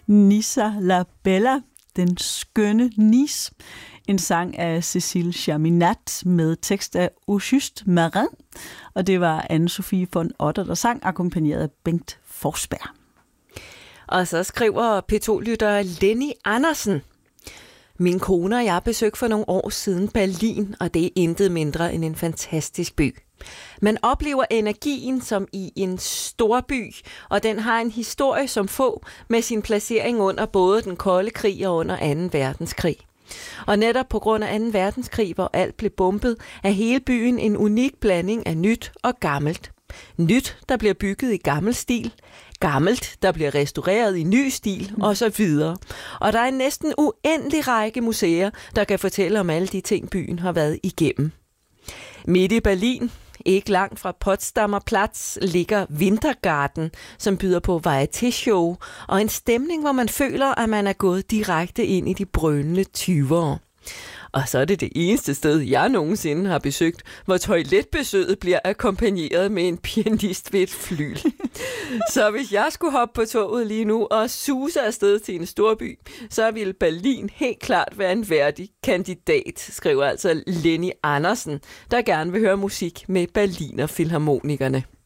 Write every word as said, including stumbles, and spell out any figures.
Nissa la Bella, den skønne Nice. En sang af Cécile Chaminade med tekst af Auguste Marin. Og det var Anne-Sophie von Otter, der sang, akkompagneret af Bengt Forsberg. Og så skriver P to-lytter Lenny Andersen. Min kone og jeg besøgte for nogle år siden Berlin, og det er intet mindre end en fantastisk by. Man oplever energien som i en stor by, og den har en historie som få med sin placering under både den kolde krig og under anden verdenskrig. Og netop på grund af anden verdenskrig, hvor alt blev bombet, er hele byen en unik blanding af nyt og gammelt. Nyt, der bliver bygget i gammel stil, gammelt, der bliver restaureret i ny stil, og så videre. Og der er en næsten uendelig række museer, der kan fortælle om alle de ting, byen har været igennem. Midt i Berlin, ikke langt fra Potsdamer Platz, ligger Wintergarten, som byder på varieté-show og en stemning, hvor man føler, at man er gået direkte ind i de brølende tyvere. Og så er det det eneste sted, jeg nogensinde har besøgt, hvor toiletbesøget bliver akkompagneret med en pianist ved et flyl. Så hvis jeg skulle hoppe på toget lige nu og suse afsted til en storby, så ville Berlin helt klart være en værdig kandidat, skriver altså Lenny Andersen, der gerne vil høre musik med Berliner Filharmonikerne.